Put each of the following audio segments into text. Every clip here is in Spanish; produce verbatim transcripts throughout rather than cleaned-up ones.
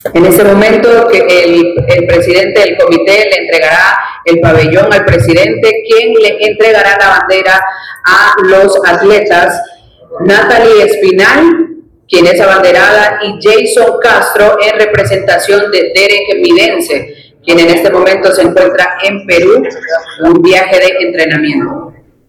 En ese momento que el, el presidente del comité le entregará el pabellón al presidente, quien le entregará la bandera a los atletas Natalie Espinal, quien es abanderada, y Jason Castro en representación de Derek Midense, quien en este momento se encuentra en Perú, un viaje de entrenamiento.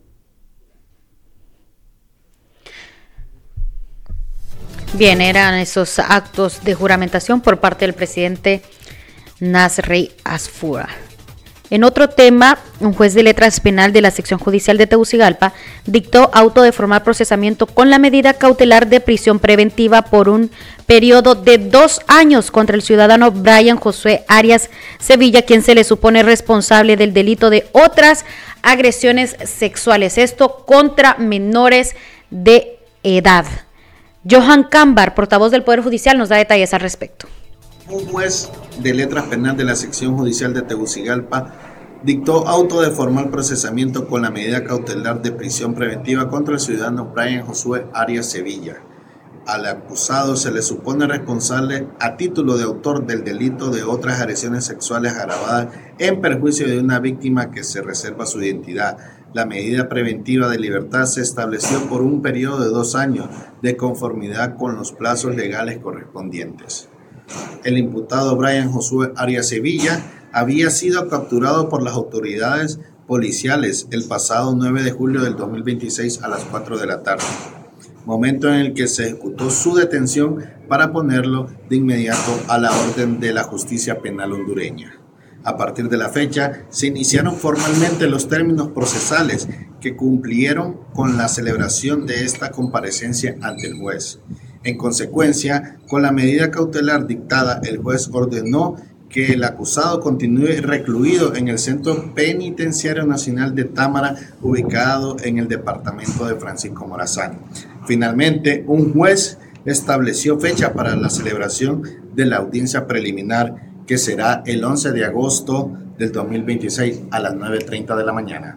Bien, eran esos actos de juramentación por parte del presidente Nasri Asfura. En otro tema, un juez de letras penal de la sección judicial de Tegucigalpa dictó auto de formal procesamiento con la medida cautelar de prisión preventiva por un periodo de dos años contra el ciudadano Brian Josué Arias Sevilla, quien se le supone responsable del delito de otras agresiones sexuales, esto contra menores de edad. Johan Cambar, portavoz del Poder Judicial, nos da detalles al respecto. Un juez de letras penal de la sección judicial de Tegucigalpa dictó auto de formal procesamiento con la medida cautelar de prisión preventiva contra el ciudadano Brian Josué Arias Sevilla. Al acusado se le supone responsable a título de autor del delito de otras agresiones sexuales agravadas en perjuicio de una víctima que se reserva su identidad. La medida preventiva de libertad se estableció por un periodo de dos años de conformidad con los plazos legales correspondientes. El imputado Brian Josué Arias Sevilla había sido capturado por las autoridades policiales el pasado nueve de julio del dos mil veintiséis a las cuatro de la tarde, momento en el que se ejecutó su detención para ponerlo de inmediato a la orden de la justicia penal hondureña. A partir de la fecha, se iniciaron formalmente los términos procesales que cumplieron con la celebración de esta comparecencia ante el juez. En consecuencia, con la medida cautelar dictada, el juez ordenó que el acusado continúe recluido en el Centro Penitenciario Nacional de Támara, ubicado en el departamento de Francisco Morazán. Finalmente, un juez estableció fecha para la celebración de la audiencia preliminar, que será el once de agosto del dos mil veintiséis a las nueve treinta de la mañana.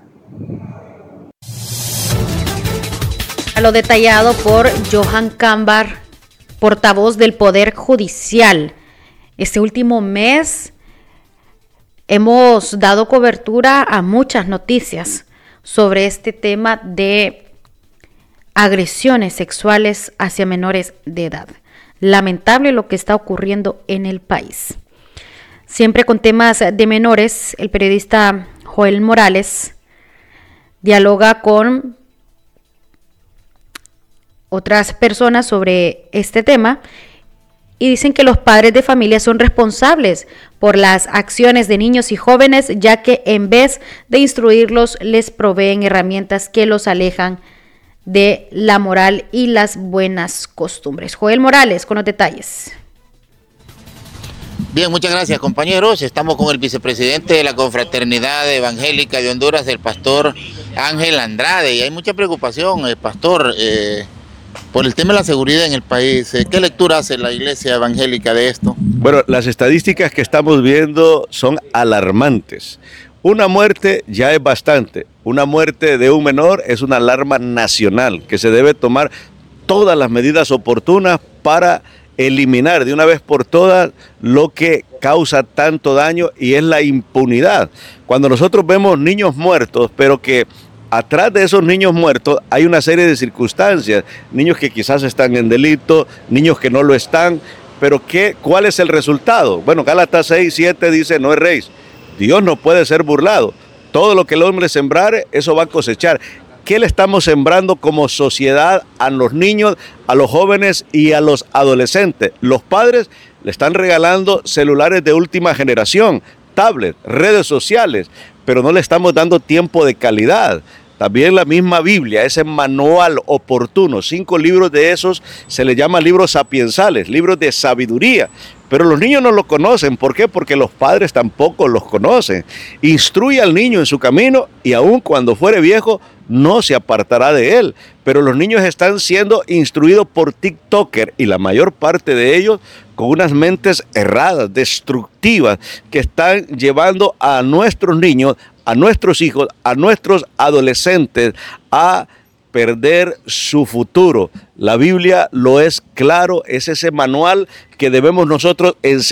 A lo detallado por Johan Cambar, portavoz del Poder Judicial. Este último mes hemos dado cobertura a muchas noticias sobre este tema de agresiones sexuales hacia menores de edad. Lamentable lo que está ocurriendo en el país. Siempre con temas de menores, el periodista Joel Morales dialoga con otras personas sobre este tema y dicen que los padres de familia son responsables por las acciones de niños y jóvenes, ya que en vez de instruirlos les proveen herramientas que los alejan de la moral y las buenas costumbres. Joel Morales con los detalles. Bien, muchas gracias, compañeros. Estamos con el vicepresidente de la Confraternidad Evangélica de Honduras, el pastor Ángel Andrade, y hay mucha preocupación, el pastor, eh, por el tema de la seguridad en el país. ¿Qué lectura hace la Iglesia Evangélica de esto? Bueno, las estadísticas que estamos viendo son alarmantes. Una muerte ya es bastante. Una muerte de un menor es una alarma nacional que se debe tomar todas las medidas oportunas para eliminar de una vez por todas lo que causa tanto daño, y es la impunidad. Cuando nosotros vemos niños muertos, pero que atrás de esos niños muertos hay una serie de circunstancias, niños que quizás están en delito, niños que no lo están, pero ¿qué, ¿cuál es el resultado? Bueno, Gálatas seis, siete dice: no erréis, Dios no puede ser burlado, todo lo que el hombre sembrare, eso va a cosechar. ¿Qué le estamos sembrando como sociedad a los niños, a los jóvenes y a los adolescentes? Los padres le están regalando celulares de última generación, tablets, redes sociales, pero no le estamos dando tiempo de calidad. También la misma Biblia, ese manual oportuno, cinco libros de esos se le llama libros sapiensales, libros de sabiduría. Pero los niños no lo conocen. ¿Por qué? Porque los padres tampoco los conocen. Instruye al niño en su camino y aun cuando fuere viejo no se apartará de él. Pero los niños están siendo instruidos por TikToker y la mayor parte de ellos con unas mentes erradas, destructivas, que están llevando a nuestros niños, a nuestros hijos, a nuestros adolescentes a perder su futuro. La Biblia lo es claro, es ese manual que debemos nosotros enseñar.